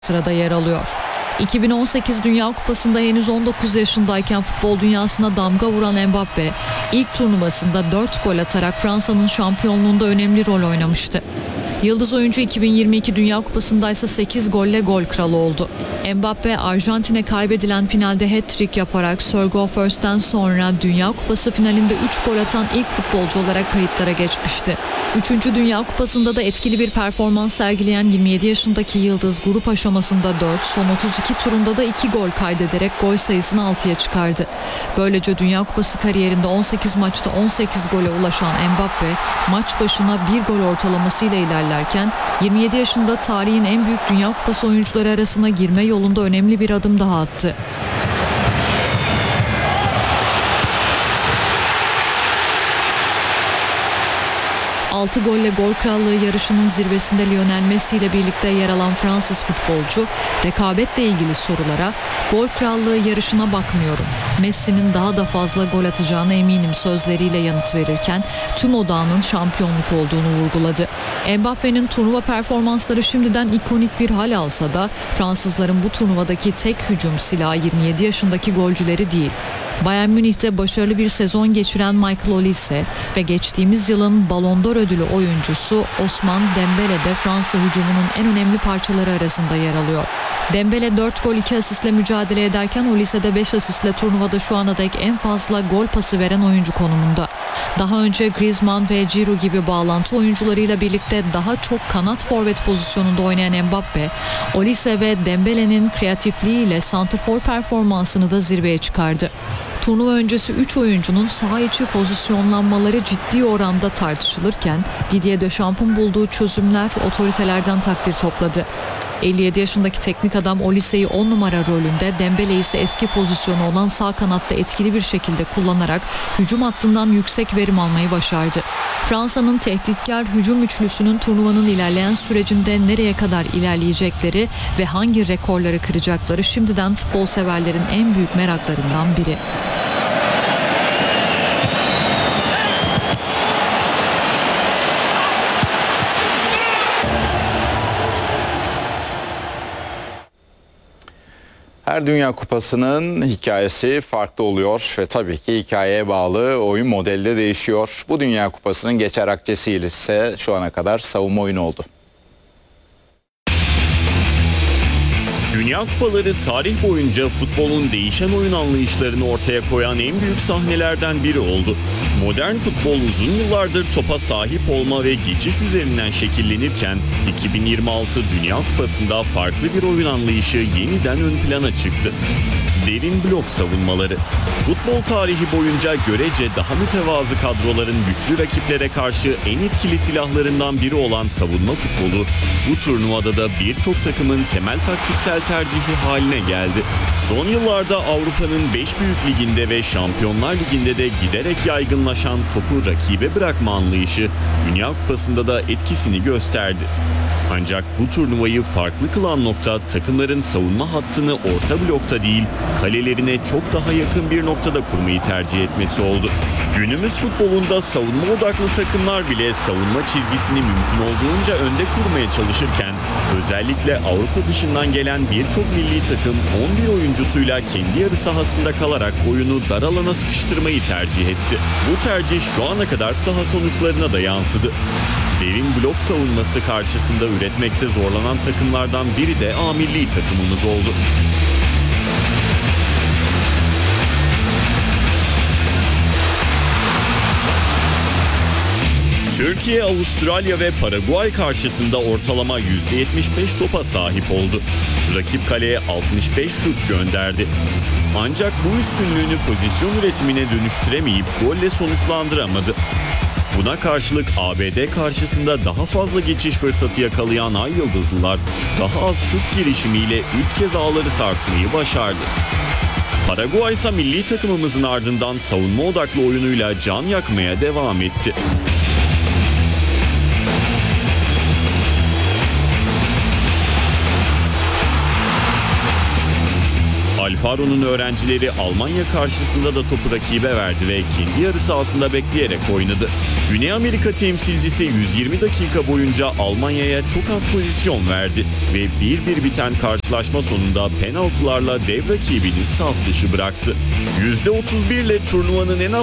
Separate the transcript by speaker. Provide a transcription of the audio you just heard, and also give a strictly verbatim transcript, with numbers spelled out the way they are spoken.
Speaker 1: sırada yer alıyor. iki bin on sekiz Dünya Kupası'nda henüz on dokuz yaşındayken futbol dünyasına damga vuran Mbappe, ilk turnuvasında dört gol atarak Fransa'nın şampiyonluğunda önemli rol oynamıştı. Yıldız oyuncu iki bin yirmi iki Dünya Kupası'nda ise sekiz golle gol kralı oldu. Mbappe, Arjantin'e kaybedilen finalde hat-trick yaparak Sergio First'ten sonra Dünya Kupası finalinde üç gol atan ilk futbolcu olarak kayıtlara geçmişti. üçüncü Dünya Kupası'nda da etkili bir performans sergileyen yirmi yedi yaşındaki Yıldız grup aşamasında dört, son otuz iki turunda da iki gol kaydederek gol sayısını altıya çıkardı. Böylece Dünya Kupası kariyerinde on sekiz maçta on sekiz gole ulaşan Mbappe, maç başına bir gol ortalamasıyla ilerlerken yirmi yedi yaşında tarihin en büyük Dünya Kupası oyuncuları arasına girme yolunda önemli bir adım daha attı. altı golle gol krallığı yarışının zirvesinde Lionel Messi ile birlikte yer alan Fransız futbolcu, rekabetle ilgili sorulara "Gol krallığı yarışına bakmıyorum. Messi'nin daha da fazla gol atacağına eminim" sözleriyle yanıt verirken tüm odağının şampiyonluk olduğunu vurguladı. Mbappe'nin turnuva performansları şimdiden ikonik bir hal alsa da Fransızların bu turnuvadaki tek hücum silahı yirmi yedi yaşındaki golcüleri değil. Bayern Münih'te başarılı bir sezon geçiren Michael Olise ve geçtiğimiz yılın Ballon d'Or ödülü oyuncusu Ousmane Dembele de Fransa hücumunun en önemli parçaları arasında yer alıyor. Dembele dört gol iki asistle mücadele ederken Olise de beş asistle turnuvada şu ana dek en fazla gol pası veren oyuncu konumunda. Daha önce Griezmann ve Giroud gibi bağlantı oyuncularıyla birlikte daha çok kanat forvet pozisyonunda oynayan Mbappe, Olise ve Dembele'nin kreatifliğiyle santrafor performansını da zirveye çıkardı. Turnuva öncesi üç oyuncunun saha içi pozisyonlanmaları ciddi oranda tartışılırken Didier Deschamps'ın bulduğu çözümler otoritelerden takdir topladı. elli yedi yaşındaki teknik adam Olise'yi on numara rolünde, Dembele ise eski pozisyonu olan sağ kanatta etkili bir şekilde kullanarak hücum hattından yüksek verim almayı başardı. Fransa'nın tehditkar hücum üçlüsünün turnuvanın ilerleyen sürecinde nereye kadar ilerleyecekleri ve hangi rekorları kıracakları şimdiden futbol severlerin en büyük meraklarından biri.
Speaker 2: Her Dünya Kupası'nın hikayesi farklı oluyor ve tabii ki hikayeye bağlı oyun modeli de değişiyor. Bu Dünya Kupası'nın geçer akçesi ise şu ana kadar savunma oyunu oldu.
Speaker 3: Dünya Kupaları tarih boyunca futbolun değişen oyun anlayışlarını ortaya koyan en büyük sahnelerden biri oldu. Modern futbol uzun yıllardır topa sahip olma ve geçiş üzerinden şekillenirken iki bin yirmi altı Dünya Kupası'nda farklı bir oyun anlayışı yeniden ön plana çıktı. Derin blok savunmaları. Futbol tarihi boyunca görece daha mütevazı kadroların güçlü rakiplere karşı en etkili silahlarından biri olan savunma futbolu, bu turnuvada da birçok takımın temel taktiksel tercihi haline geldi. Son yıllarda Avrupa'nın beş büyük liginde ve Şampiyonlar Ligi'nde de giderek yaygınlaşan topu rakibe bırakma anlayışı Dünya Kupası'nda da etkisini gösterdi. Ancak bu turnuvayı farklı kılan nokta takımların savunma hattını orta blokta değil, kalelerine çok daha yakın bir noktada kurmayı tercih etmesi oldu. Günümüz futbolunda savunma odaklı takımlar bile savunma çizgisini mümkün olduğunca önde kurmaya çalışırken, özellikle Avrupa dışından gelen birçok milli takım on bir oyuncusuyla kendi yarı sahasında kalarak oyunu dar alana sıkıştırmayı tercih etti. Bu tercih şu ana kadar saha sonuçlarına da yansıdı. Derin blok savunması karşısında üretmekte zorlanan takımlardan biri de A milli takımımız oldu. Türkiye, Avustralya ve Paraguay karşısında ortalama yüzde yetmiş beş topa sahip oldu. Rakip kaleye altmış beş şut gönderdi. Ancak bu üstünlüğünü pozisyon üretimine dönüştüremeyip golle sonuçlandıramadı. Buna karşılık A B D karşısında daha fazla geçiş fırsatı yakalayan Ay Yıldızlılar daha az şut girişimiyle üç kez ağları sarsmayı başardı. Paraguay ise milli takımımızın ardından savunma odaklı oyunuyla can yakmaya devam etti. Alfaro'nun öğrencileri Almanya karşısında da topu rakibe verdi ve kendi yarı sahasında bekleyerek oynadı. Güney Amerika temsilcisi yüz yirmi dakika boyunca Almanya'ya çok az pozisyon verdi ve bir bir biten karşılaşma sonunda penaltılarla dev rakibini saf dışı bıraktı. yüzde otuz bir ile turnuvanın en az